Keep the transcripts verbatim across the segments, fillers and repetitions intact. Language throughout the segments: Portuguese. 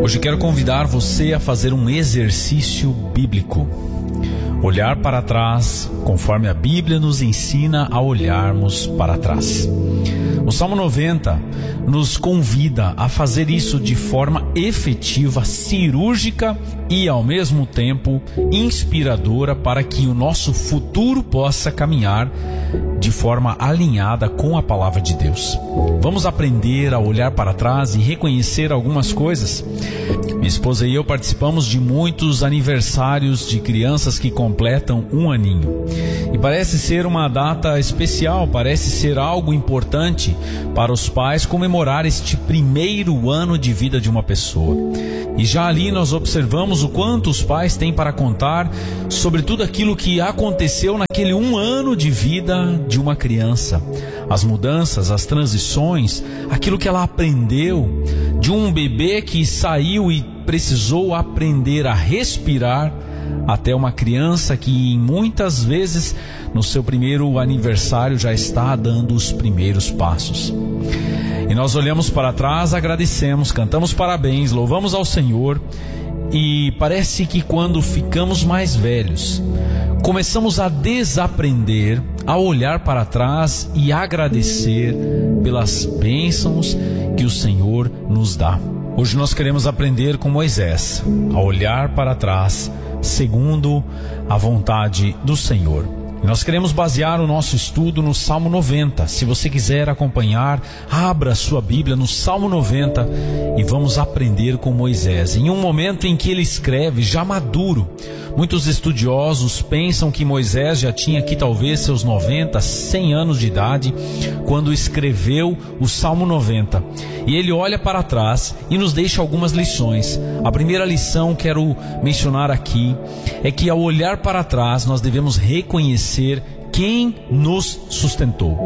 Hoje quero convidar você a fazer um exercício bíblico. Olhar para trás, conforme a Bíblia nos ensina a olharmos para trás. O Salmo noventa nos convida a fazer isso de forma efetiva, cirúrgica e ao mesmo tempo inspiradora para que o nosso futuro possa caminhar de forma alinhada com a palavra de Deus. Vamos aprender a olhar para trás e reconhecer algumas coisas. Minha esposa e eu participamos de muitos aniversários de crianças que completam um aninho. E parece ser uma data especial, parece ser algo importante para os pais comemorar este primeiro ano de vida de uma pessoa. E já ali nós observamos o quanto os pais têm para contar sobre tudo aquilo que aconteceu naquele um ano de vida de uma criança. As mudanças, as transições, aquilo que ela aprendeu de um bebê que saiu e precisou aprender a respirar, até uma criança que muitas vezes no seu primeiro aniversário já está dando os primeiros passos. E nós olhamos para trás, agradecemos, cantamos parabéns, louvamos ao Senhor, e parece que quando ficamos mais velhos, começamos a desaprender a olhar para trás e agradecer pelas bênçãos que o Senhor nos dá. Hoje nós queremos aprender com Moisés, a olhar para trás, segundo a vontade do Senhor. E nós queremos basear o nosso estudo no Salmo noventa. Se você quiser acompanhar, abra a sua Bíblia no Salmo noventa e vamos aprender com Moisés. Em um momento em que ele escreve, já maduro, muitos estudiosos pensam que Moisés já tinha aqui talvez seus noventa, cem anos de idade, quando escreveu o Salmo noventa. E ele olha para trás e nos deixa algumas lições. A primeira lição que quero mencionar aqui é que ao olhar para trás nós devemos reconhecer quem nos sustentou.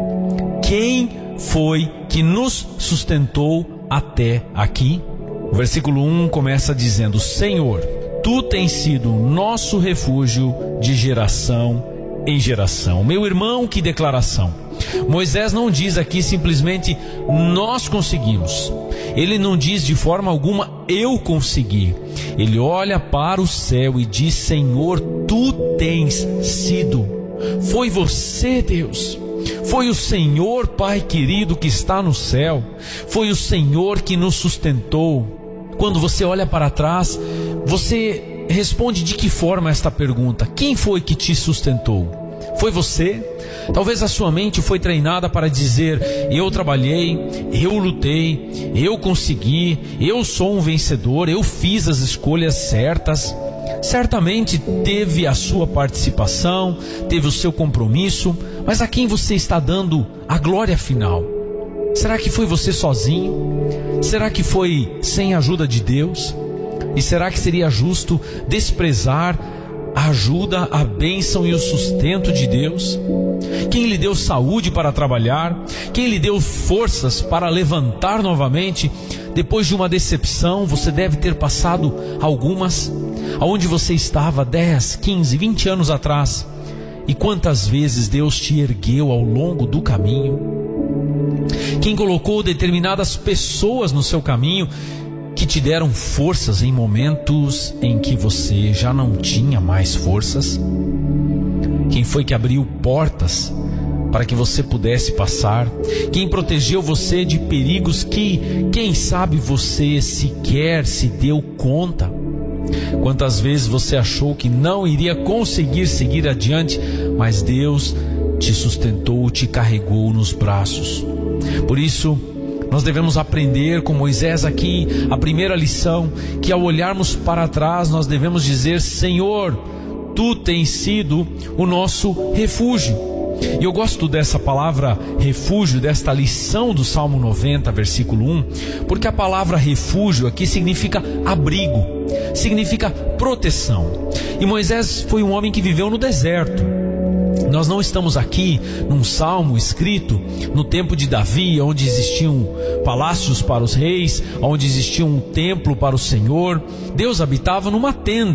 Quem foi que nos sustentou até aqui? O versículo um começa dizendo: Senhor, Tu tens sido nosso refúgio de geração em geração. Meu irmão, que declaração! Moisés não diz aqui simplesmente nós conseguimos. Ele não diz de forma alguma eu consegui. Ele olha para o céu e diz: Senhor, Tu tens sido. Foi você, Deus. Foi o Senhor, Pai querido, que está no céu. Foi o Senhor que nos sustentou. Quando você olha para trás, você responde de que forma esta pergunta? Quem foi que te sustentou? Foi você? Talvez a sua mente foi treinada para dizer: eu trabalhei, eu lutei, eu consegui, eu sou um vencedor, eu fiz as escolhas certas. Certamente teve a sua participação, teve o seu compromisso, mas a quem você está dando a glória final? Será que foi você sozinho? Será que foi sem a ajuda de Deus? E será que seria justo desprezar a ajuda, a bênção e o sustento de Deus? Quem lhe deu saúde para trabalhar? Quem lhe deu forças para levantar novamente? Depois de uma decepção, você deve ter passado algumas. Aonde você estava dez, quinze, vinte anos atrás? E quantas vezes Deus te ergueu ao longo do caminho? Quem colocou determinadas pessoas no seu caminho que te deram forças em momentos em que você já não tinha mais forças? Quem foi que abriu portas para que você pudesse passar? Quem protegeu você de perigos que, quem sabe, você sequer se deu conta? Quantas vezes você achou que não iria conseguir seguir adiante, mas Deus te sustentou, te carregou nos braços. Por isso, nós devemos aprender com Moisés aqui a primeira lição, que ao olharmos para trás nós devemos dizer: Senhor, Tu tens sido o nosso refúgio. E eu gosto dessa palavra refúgio, desta lição do Salmo noventa, versículo um, porque a palavra refúgio aqui significa abrigo, significa proteção. E Moisés foi um homem que viveu no deserto. Nós não estamos aqui num salmo escrito no tempo de Davi, onde existiam palácios para os reis, onde existia um templo para o Senhor. Deus habitava numa tenda,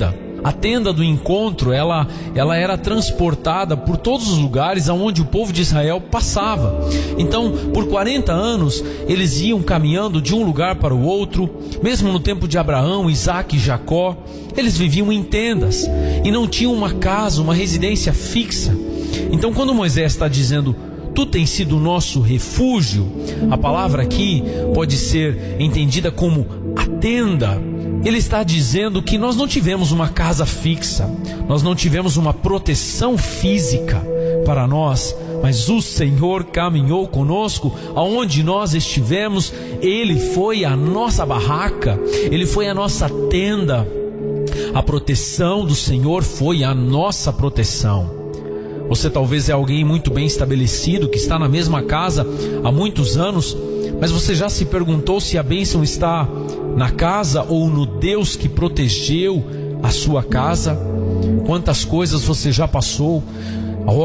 a tenda do encontro, ela, ela era transportada por todos os lugares aonde o povo de Israel passava. Então, por quarenta anos, eles iam caminhando de um lugar para o outro. Mesmo no tempo de Abraão, Isaac e Jacó, eles viviam em tendas e não tinham uma casa, uma residência fixa. Então, quando Moisés está dizendo: tu tens sido o nosso refúgio, a palavra aqui pode ser entendida como a tenda. Ele está dizendo que nós não tivemos uma casa fixa, nós não tivemos uma proteção física para nós, mas o Senhor caminhou conosco aonde nós estivemos. Ele foi a nossa barraca, Ele foi a nossa tenda. A proteção do Senhor foi a nossa proteção. Você talvez é alguém muito bem estabelecido, que está na mesma casa há muitos anos, mas você já se perguntou se a bênção está na casa ou no Deus que protegeu a sua casa? Quantas coisas você já passou,